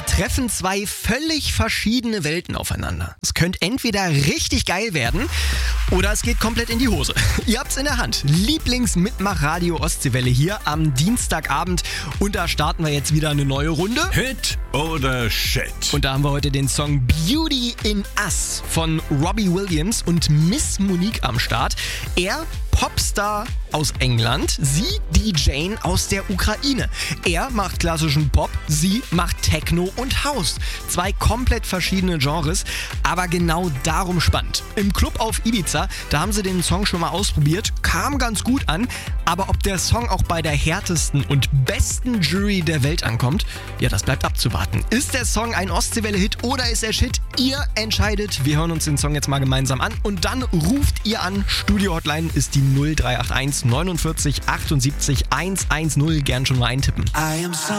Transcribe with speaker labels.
Speaker 1: treffen zwei völlig verschiedene Welten aufeinander. Es könnte entweder richtig geil werden oder es geht komplett in die Hose. Ihr habt's in der Hand. Lieblingsmitmachradio Ostseewelle hier am Dienstagabend. Und da starten wir jetzt wieder eine neue Runde.
Speaker 2: Hit oder Shit?
Speaker 1: Und da haben wir heute den Song Beauty in Us von Robbie Williams und Miss Monique am Start. Er Popstar aus England, sie die Jane aus der Ukraine. Er macht klassischen Pop, sie macht Techno und House. Zwei komplett verschiedene Genres, aber genau darum spannend. Im Club auf Ibiza, da haben sie den Song schon mal ausprobiert, kam ganz gut an, aber ob der Song auch bei der härtesten und besten Jury der Welt ankommt, ja, das bleibt abzuwarten. Ist der Song ein Ostseewelle-Hit oder ist er Shit? Ihr entscheidet. Wir hören uns den Song jetzt mal gemeinsam an und dann ruft ihr an. Studio-Hotline ist die 0381 49 78 110. Gern schon mal eintippen.